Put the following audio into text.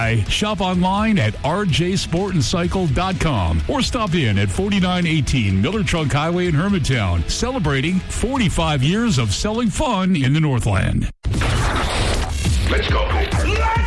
by. Shop online at rjsportandcycle.com or stop in at 4918 Miller Trunk Highway in Hermantown, celebrating 45 years of selling fun in the Northland. Let's go.